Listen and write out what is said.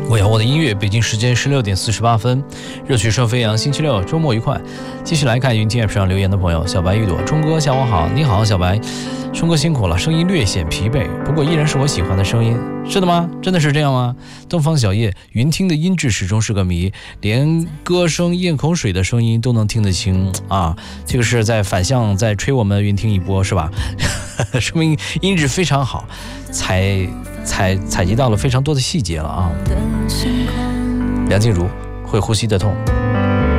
我有我的音乐，北京时间16:48，热血声飞扬，星期六周末愉快。继续来看云听 App 上留言的朋友，小白一朵，冲哥下午好，你好小白，冲哥辛苦了，声音略显疲惫，不过依然是我喜欢的声音。是的吗？真的是这样吗？东方小叶，云听的音质始终是个谜，连歌声咽口水的声音都能听得清啊！这个是在反向在吹我们云听一波是吧？说明音质非常好，采集到了非常多的细节了啊。梁静茹，会呼吸的痛。